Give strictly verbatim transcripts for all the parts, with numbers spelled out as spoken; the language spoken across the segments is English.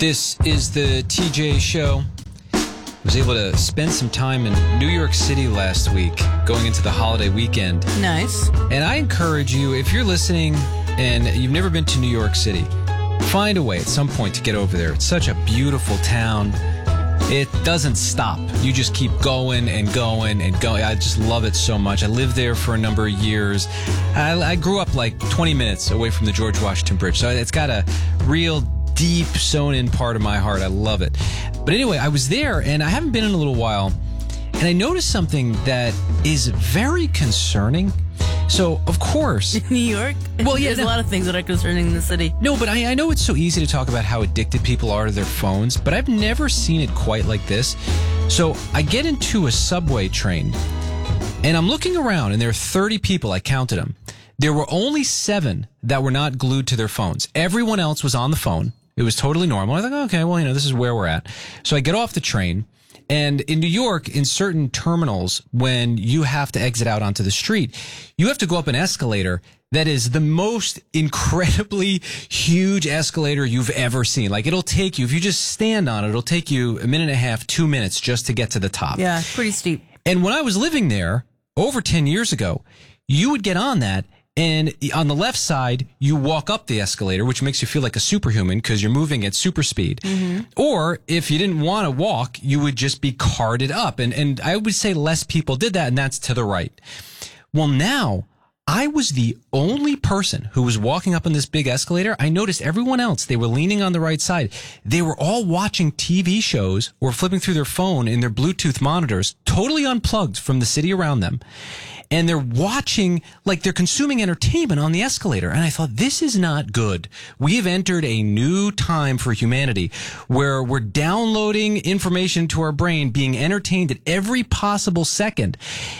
This is the T J Show. I was able to spend some time in New York City last week, going into the holiday weekend. Nice. And I encourage you, if you're listening and you've never been to New York City, find a way at some point to get over there. It's such a beautiful town. It doesn't stop. You just keep going and going and going. I just love it so much. I lived there for a number of years. I, I grew up like twenty minutes away from the George Washington Bridge, so it's got a real deep sewn-in part of my heart. I love it. But anyway, I was there, and I haven't been in a little while, and I noticed something that is very concerning. So, of course... New York? Well, yeah. There's no, a lot of things that are concerning in the city. No, but I, I know it's so easy to talk about how addicted people are to their phones, but I've never seen it quite like this. So, I get into a subway train, and I'm looking around, and there are thirty people. I counted them. There were only seven that were not glued to their phones. Everyone else was on the phone. It was totally normal. I was like, okay, well, you know, this is where we're at. So I get off the train, and in New York, in certain terminals, when you have to exit out onto the street, you have to go up an escalator that is the most incredibly huge escalator you've ever seen. Like, it'll take you, if you just stand on it, it'll take you a minute and a half, two minutes just to get to the top. Yeah, pretty steep. And when I was living there over ten years ago, you would get on that, and on the left side, you walk up the escalator, which makes you feel like a superhuman because you're moving at super speed. Mm-hmm. Or if you didn't want to walk, you would just be carted up. And, and I would say less people did that, and that's to the right. Well, now I was the only person who was walking up on this big escalator. I noticed everyone else, they were leaning on the right side. They were all watching T V shows or flipping through their phone in their Bluetooth monitors, totally unplugged from the city around them. And they're watching, like they're consuming entertainment on the escalator. And I thought, this is not good. We have entered a new time for humanity where we're downloading information to our brain, being entertained at every possible second.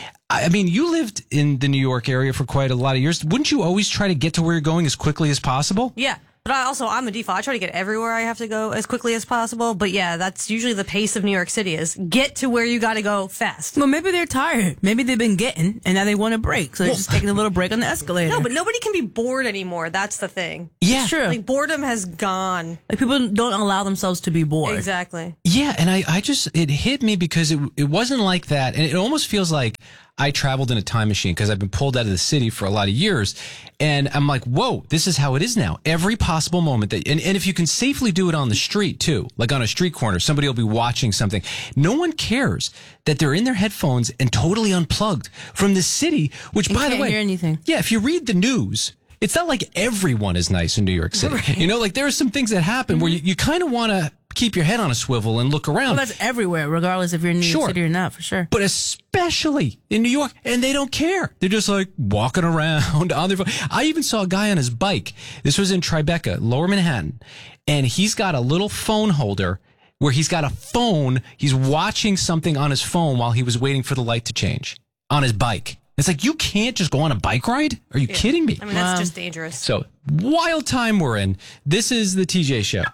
I mean, you lived in the New York area for quite a lot of years. Wouldn't you always try to get to where you're going as quickly as possible? Yeah. But I also, I'm a default. I try to get everywhere I have to go as quickly as possible. But yeah, that's usually the pace of New York City is get to where you got to go fast. Well, maybe they're tired. Maybe they've been getting, and now they want a break. So they're well, just taking a little break on the escalator. No, but nobody can be bored anymore. That's the thing. Yeah. It's true. Like, boredom has gone. Like, people don't allow themselves to be bored. Exactly. Yeah, and I, I just, it hit me because it, it wasn't like that. And it almost feels like I traveled in a time machine because I've been pulled out of the city for a lot of years. And I'm like, whoa, this is how it is now. Every possible moment that, and, and if you can safely do it on the street too, like on a street corner, somebody will be watching something. No one cares that they're in their headphones and totally unplugged from the city, which you by can't the way, hear anything. Yeah, if you read the news, it's not like everyone is nice in New York City. Right. You know, like there are some things that happen mm-hmm. where you, you kind of want to keep your head on a swivel and look around. Well, that's everywhere, regardless if you're in New sure. York City or not, for sure. But especially in New York, and they don't care. They're just like walking around on their phone. I even saw a guy on his bike. This was in Tribeca, Lower Manhattan, and he's got a little phone holder where he's got a phone. He's watching something on his phone while he was waiting for the light to change on his bike. It's like, you can't just go on a bike ride? Are you yeah. kidding me? I mean, that's wow. just dangerous. So, wild time we're in. This is the T J Show.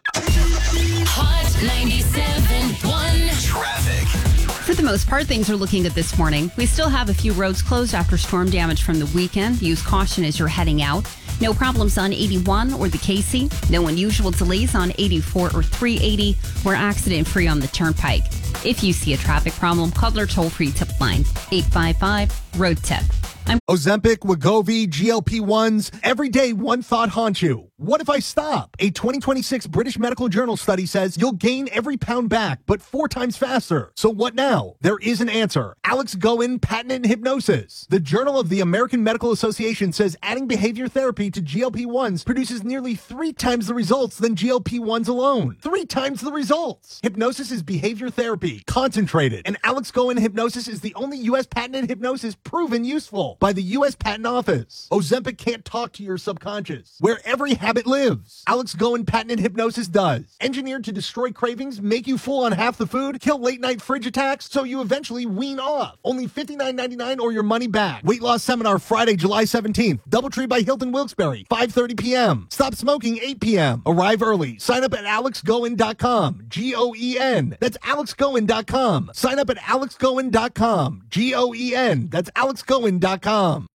Hot ninety-seven point one Traffic. For the most part, things are looking good this morning. We still have a few roads closed after storm damage from the weekend. Use caution as you're heading out. No problems on eighty-one or the Casey. No unusual delays on eighty-four or three eighty. We're accident-free on the Turnpike. If you see a traffic problem, call our toll-free tip line, eight five five, road tip. I'm Ozempic, Wegovy, G L P ones. Every day, one thought haunts you. What if I stop? A twenty twenty-six British Medical Journal study says you'll gain every pound back, but four times faster. So what now? There is an answer. Alex Goen, patented hypnosis. The Journal of the American Medical Association says adding behavior therapy to G L P ones produces nearly three times the results than G L P ones alone. Three times the results. Hypnosis is behavior therapy, concentrated. And Alex Goen hypnosis is the only U S patented hypnosis proven useful by the U S Patent Office. Ozempic can't talk to your subconscious, where every habit lives. Alex Goen patented hypnosis does. Engineered to destroy cravings, make you full on half the food, kill late night fridge attacks, so you eventually wean off. Only fifty-nine ninety-nine or your money back. Weight loss seminar Friday, July seventeenth. Doubletree by Hilton Wilkes-Barre, five thirty p.m. Stop smoking, eight p.m. Arrive early. Sign up at alex goen dot com. G O E N. That's alex goen dot com. Sign up at alex goen dot com. G O E N. That's alex goen dot com.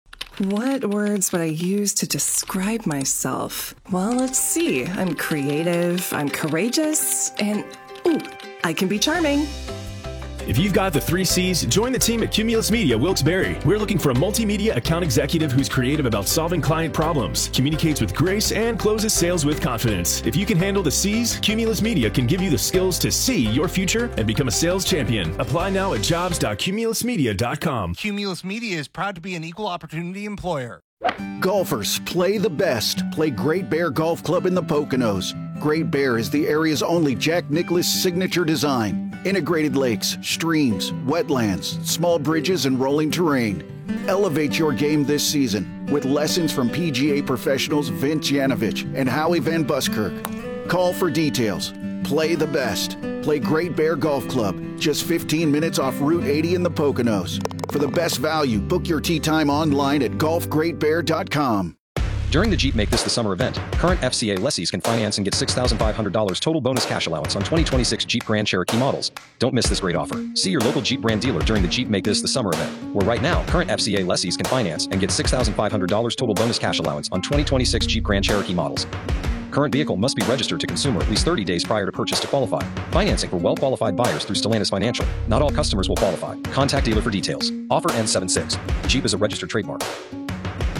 What words would I use to describe myself? Well, let's see. I'm creative, I'm courageous, and ooh, I can be charming. If you've got the three C's, join the team at Cumulus Media Wilkes-Barre. We're looking for a multimedia account executive who's creative about solving client problems, communicates with grace, and closes sales with confidence. If you can handle the C's, Cumulus Media can give you the skills to see your future and become a sales champion. Apply now at jobs dot cumulus media dot com. Cumulus Media is proud to be an equal opportunity employer. Golfers, play the best. Play Great Bear Golf Club in the Poconos. Great Bear is the area's only Jack Nicklaus signature design. Integrated lakes, streams, wetlands, small bridges, and rolling terrain. Elevate your game this season with lessons from P G A professionals Vince Yanovich and Howie Van Buskirk. Call for details. Play the best. Play Great Bear Golf Club, just fifteen minutes off Route eighty in the Poconos. For the best value, book your tee time online at golf great bear dot com. During the Jeep Make This the Summer event, current F C A lessees can finance and get six thousand five hundred dollars total bonus cash allowance on twenty twenty-six Jeep Grand Cherokee models. Don't miss this great offer. See your local Jeep brand dealer during the Jeep Make This the Summer event, where right now, current F C A lessees can finance and get six thousand five hundred dollars total bonus cash allowance on twenty twenty-six Jeep Grand Cherokee models. Current vehicle must be registered to consumer at least thirty days prior to purchase to qualify. Financing for well-qualified buyers through Stellantis Financial. Not all customers will qualify. Contact dealer for details. Offer ends seven six. Jeep is a registered trademark.